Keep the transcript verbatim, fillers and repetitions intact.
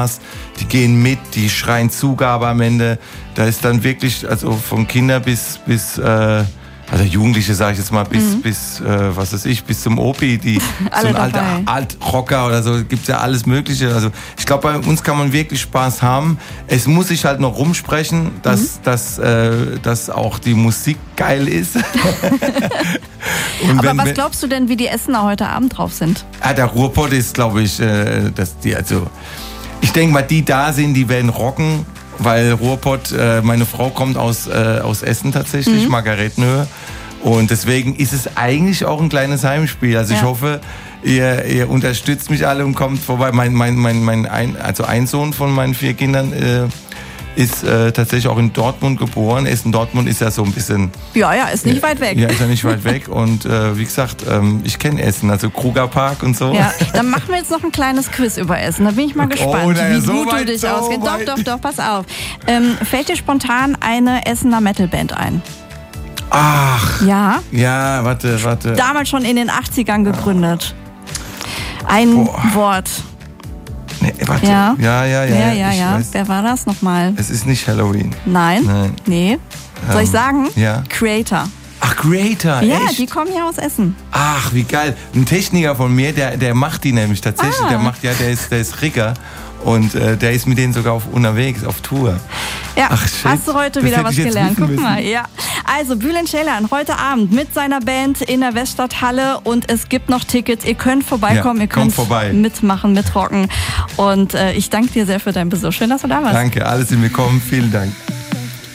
die gehen mit, die schreien Zugabe am Ende. Da ist dann wirklich, also von Kinder bis, bis äh, also Jugendliche, sage ich jetzt mal, bis, mhm. bis äh, was weiß ich, bis zum Opi, die so ein alter Altrocker oder so, gibt's ja alles Mögliche. Also ich glaube, bei uns kann man wirklich Spaß haben. Es muss sich halt noch rumsprechen, dass, mhm. dass, äh, dass auch die Musik geil ist. Und Aber wenn, was glaubst du denn, wie die Essener heute Abend drauf sind? Ah, der Ruhrpott ist, glaube ich, äh, dass die, also ich denke mal, die da sind, die werden rocken. Weil Ruhrpott, äh, meine Frau kommt aus, äh, aus Essen tatsächlich, mhm. Margarethenhöhe. Und deswegen ist es eigentlich auch ein kleines Heimspiel. Also ja. ich hoffe, ihr, ihr unterstützt mich alle und kommt vorbei. Mein, mein, mein, mein ein, also ein Sohn von meinen vier Kindern äh, ist äh, tatsächlich auch in Dortmund geboren. Essen-Dortmund ist ja so ein bisschen... Ja, ja, ist nicht ja, weit weg. Ja, ist ja nicht weit weg. Und äh, wie gesagt, ähm, ich kenne Essen, also Krugerpark und so. Ja, dann machen wir jetzt noch ein kleines Quiz über Essen. Da bin ich mal gespannt, oh, nein, wie so gut weit, du dich so auskennst. Doch, weit. doch, doch, pass auf. Ähm, fällt dir spontan eine Essener Metalband ein? Ach. Ja? Ja, warte, warte. Damals schon in den achtzigern gegründet. Ein Boah. Wort. Nee, warte. Ja, ja, ja. ja, ja, ja. ich ja. weiß. Wer war das nochmal? Es ist nicht Halloween. Nein? Nein. Nee. Soll ich sagen? Ja. Creator. Ach, Creator, Ja, echt? die kommen ja aus Essen. Ach, wie geil. Ein Techniker von mir, der, der macht die nämlich tatsächlich. Ah. Der macht, ja, der ist, der ist Rigger. Und äh, der ist mit denen sogar auf, unterwegs, auf Tour. Ja, Ach, shit. hast du heute Das wieder hätte was ich jetzt gelernt. wissen Guck mal, müssen. ja. Also Bülent Ceylan heute Abend mit seiner Band in der Weststadthalle und es gibt noch Tickets. Ihr könnt vorbeikommen, Ja, ihr könnt vorbei. mitmachen, mitrocken. Und äh, ich danke dir sehr für deinen Besuch. Schön, dass du da warst. Danke, alles sind willkommen. Vielen Dank.